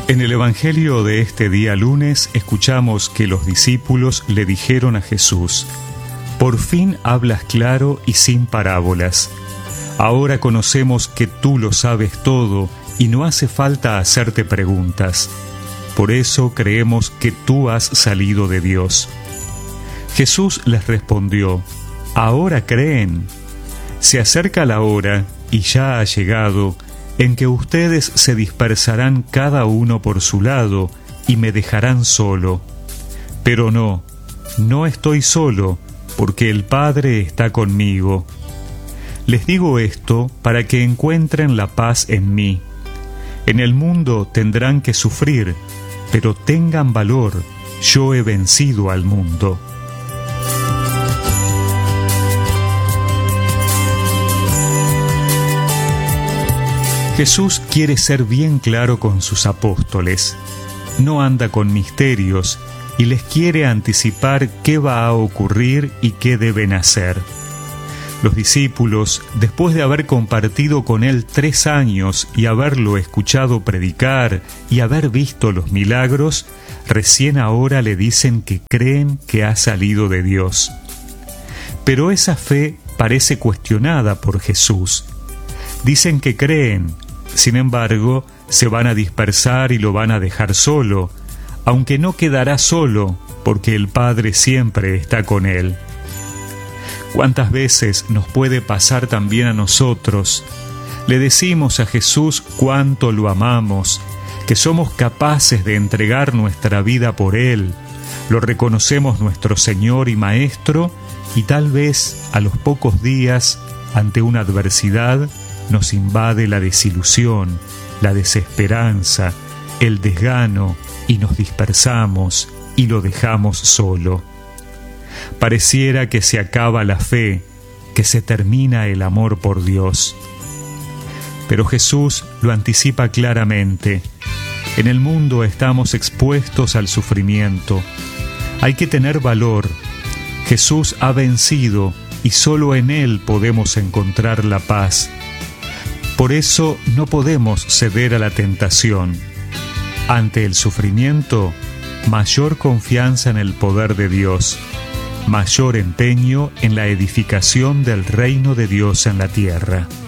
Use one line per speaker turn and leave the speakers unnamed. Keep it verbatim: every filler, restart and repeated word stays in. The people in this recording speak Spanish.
En el Evangelio de este día lunes escuchamos que los discípulos le dijeron a Jesús: «Por fin hablas claro y sin parábolas. Ahora conocemos que tú lo sabes todo y no hace falta hacerte preguntas. Por eso creemos que tú has salido de Dios». Jesús les respondió: «¿Ahora creen? Se acerca la hora, y ya ha llegado, en que ustedes se dispersarán cada uno por su lado y me dejarán solo. Pero no, no estoy solo, porque el Padre está conmigo. Les digo esto para que encuentren la paz en mí. En el mundo tendrán que sufrir, pero tengan valor, yo he vencido al mundo». Jesús quiere ser bien claro con sus apóstoles. No anda con misterios y les quiere anticipar qué va a ocurrir y qué deben hacer. Los discípulos, después de haber compartido con él tres años y haberlo escuchado predicar y haber visto los milagros, recién ahora le dicen que creen que ha salido de Dios. Pero esa fe parece cuestionada por Jesús. Dicen que creen, sin embargo, se van a dispersar y lo van a dejar solo, aunque no quedará solo, porque el Padre siempre está con él. ¿Cuántas veces nos puede pasar también a nosotros? Le decimos a Jesús cuánto lo amamos, que somos capaces de entregar nuestra vida por Él, lo reconocemos nuestro Señor y Maestro, y tal vez a los pocos días, ante una adversidad, nos invade la desilusión, la desesperanza, el desgano, y nos dispersamos y lo dejamos solo. Pareciera que se acaba la fe, que se termina el amor por Dios. Pero Jesús lo anticipa claramente. En el mundo estamos expuestos al sufrimiento. Hay que tener valor. Jesús ha vencido y solo en Él podemos encontrar la paz. Por eso no podemos ceder a la tentación. Ante el sufrimiento, mayor confianza en el poder de Dios, mayor empeño en la edificación del reino de Dios en la tierra.